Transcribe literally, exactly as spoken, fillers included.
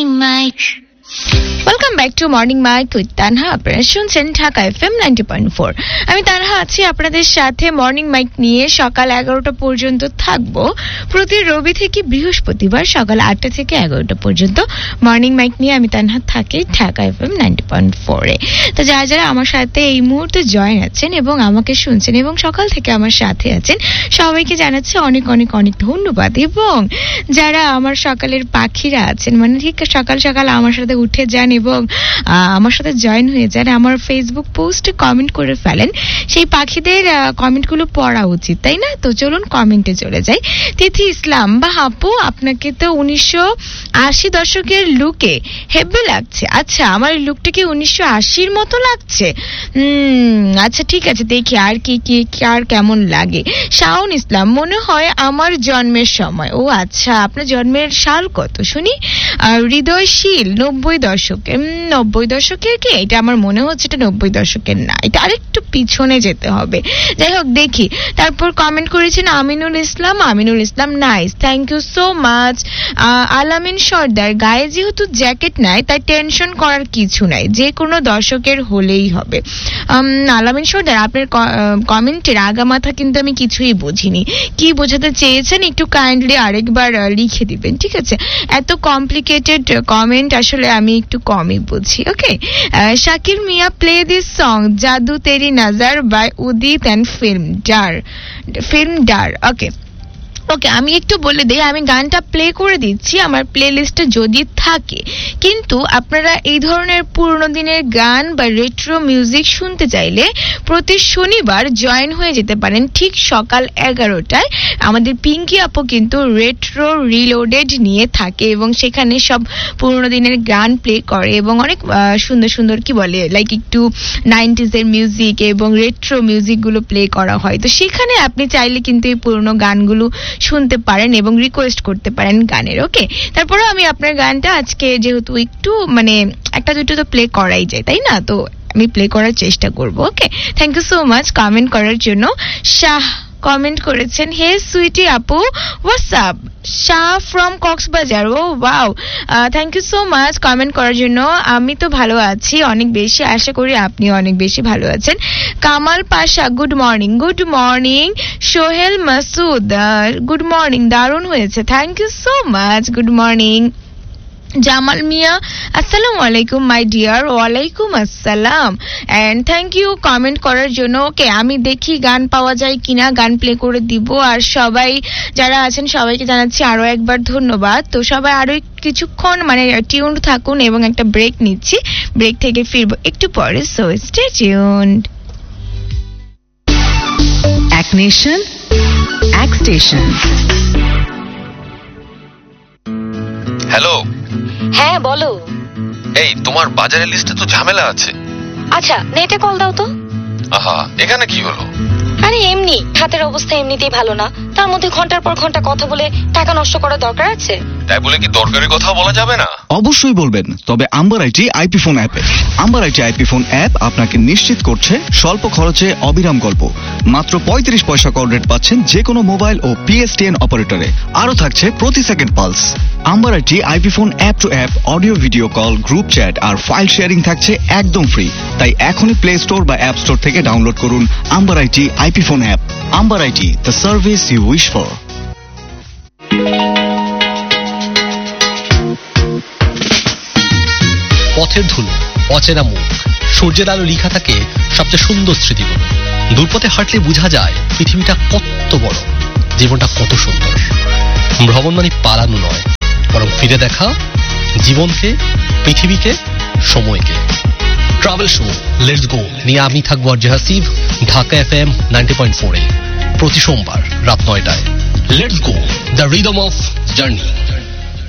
Morning Mike. Welcome back to morning mic with Tanha. আপনারা শুনছেন Dhaka FM ninety point four. আমি তানহা আছি আপনাদের সাথে মর্নিং মাইক নিয়ে সকাল এগারোটা পর্যন্ত থাকবো। প্রতি রবি থেকে বৃহস্পতিবার সকাল আটটা থেকে এগারোটা পর্যন্ত মর্নিং মাইক নিয়ে আমি তানহা থাকি ঢাকা এফএম নাইনটি পয়েন্ট ফোরে। তো যারা যারা আমার সাথে এই মুহূর্তে জয়েন আছেন এবং আমাকে শুনছেন এবং সকাল থেকে আমার সাথে আছেন সবাইকে জানাচ্ছি অনেক অনেক অনেক ধন্যবাদ। এবং যারা আমার সকালের পাখিরা আছেন, মানে ঠিক সকাল সকাল আমার সাথে উঠে যান এবং আমার সাথে জয়েন হয়ে যান, আমার ফেসবুক পোস্টে কমেন্ট করে ফেলেন, সেই পাখিদের কমেন্টগুলো পড়া উচিত, তাই না? তো চলুন কমেন্টে চলে যাই। তিথি ইসলাম বা আপু, আপনাকে তো উনিশশো আশি দশকের লুকে হেব্বে লাগছে। আচ্ছা, আমার লুকটা কি উনিশশো আশির মতো লাগছে? হম আচ্ছা ঠিক আছে, দেখি আর কি কি আর কেমন লাগে। শাওন ইসলাম, মনে হয় আমার জন্মের সময়। ও আচ্ছা, আপনার জন্মের সাল কত শুনি? হৃদয়শীল, নব্বই দশকের। নব্বই দশকের কি? এটা আমার মনে হচ্ছে এটা নব্বই দশকের না, এটা আরেকটু পিছনে যেতে হবে। যাই হোক দেখি। তারপর কমেন্ট করেছেন Aminul Islam. Aminul Islam, nice, thank you so much. আলামিন সর্দার, গায়ে যেহেতু জ্যাকেট নাই তাই টেনশন করার কিছু নাই, যে কোনো দশকের হলেই হবে। আলামিন সর্দার, আপনার কমেন্টের আগামাথা কিন্তু আমি কিছুই বুঝিনি, কি বোঝাতে চেয়েছেন একটু কাইন্ডলি আরেকবার লিখে দিবেন, ঠিক আছে? এত কমপ্লিকেটেড কমেন্ট আসলে আমি একটু কমই বুঝি। ওকে, শাকির মিয়া, প্লে দিস সং জাদু তেরি নজর by Udit and film der film der ওকে ওকে আমি একটু বলে দিই, আমি গানটা প্লে করে দিচ্ছি আমার প্লে লিস্টে যদি থাকে। কিন্তু আপনারা এই ধরনের পুরনো দিনের গান বা রেট্রো মিউজিক শুনতে চাইলে প্রতি শনিবার জয়েন হয়ে যেতে পারেন ঠিক সকাল এগারোটায়। আমাদের পিঙ্কি আপু কিন্তু রেট্রো রিলোডেড নিয়ে থাকে এবং সেখানে সব পুরনো দিনের গান প্লে করে এবং অনেক সুন্দর সুন্দর কি বলে লাইক একটু নাইনটিজ এর মিউজিক এবং রেট্রো মিউজিকগুলো প্লে করা হয়। তো সেখানে আপনি চাইলে কিন্তু এই পুরনো গানগুলো শুনতে পারেন এবং রিকোয়েস্ট করতে পারেন গানের। ওকে, তারপরে আমি আপনার গানটা আজকে যেহেতু একটু মানে একটা দুটো তো প্লে করাই যায়, তাই না? তো আমি প্লে করার চেষ্টা করব। ওকে, thank you so much comment করার জন্য। শাহ কমেন্ট করেছেন, হে সুইটি আপু, what's up? Shah from Cox's Bazar. O wow, thank you so much comment করার জন্য। আমি তো ভালো আছি অনেক বেশি, আশা করি আপনিও অনেক বেশি ভালো আছেন। কামাল পাশা, good morning. Good morning. Sohel Masud, good morning, দারুণ হয়েছে, thank you so much, good morning. Jamal মিয়া, আসসালামু আলাইকুম মাই ডিয়ার। ওয়ালাইকুম আসসালাম এন্ড থ্যাংক ইউ কমেন্ট করার জন্য। ওকে, আমি দেখি গান পাওয়া যায় কিনা, গান প্লে করে দিব। আর সবাই যারা আছেন সবাইকে জানাচ্ছি আরো একবার ধন্যবাদ। তো সবাই আরো কিছুক্ষণ মানে টিউনড থাকুন এবং একটা ব্রেক নিচ্ছি, ব্রেক থেকে ফিরবো একটু পরে, সো স্টে টিউনড। এক নেশন, এক স্টেশন। হ্যালো। হ্যাঁ বলো। এই তোমার বাজারের লিস্টে তো ঝামেলা আছে। আচ্ছা, নেটে কল দাও তো। আহা, এখানে কি হলো? আরে এমনি, হাতের অবস্থা এমনিতেই ভালো না, তার মধ্যে ঘন্টার পর ঘন্টা কথা বলে টাকা নষ্ট করার দরকার আছে? তাই বলে কি দরকারি কথা বলা যাবে না? অবশ্যই বলবেন, তবে আম্বার আইটি আইপি ফোন অ্যাপে। Amber IT IP phone app আপনাকে নিশ্চিত করছে স্বল্প খরচে অবিরাম গল্প। মাত্র পঁয়ত্রিশ পয়সা কল রেট পাচ্ছেন যে কোনো মোবাইল ও পিএসটিএন অপারেটরে। আরো থাকছে প্রতি second pulse. Amber IT IP phone app two app audio video call, group chat R file sharing থাকছে একদম ফ্রি। তাই এখনই প্লে স্টোর বা অ্যাপ স্টোর থেকে ডাউনলোড করুন amber IT IP phone app. Amber IT, the service you wish for. পথের ধুলো, অচেনা মুখ, সূর্যের আলো লিখা থাকে সবচেয়ে সুন্দর স্মৃতিগুলো। দূরপথে হাঁটলে বোঝা যায় পৃথিবীটা কত বড়, জীবনটা কত সুন্দর। ভ্রমণ মানে পালানো নয়, বরং ফিরে দেখা জীবনকে, পৃথিবীকে, সময়কে। ট্রাভেল শো লেটস গো নিয়ে আমি থাকবো আর জাহাসিব Dhaka F M ninety point ফোরে প্রতি সোমবার রাত নয়টায়। Let's go, the rhythm of journey.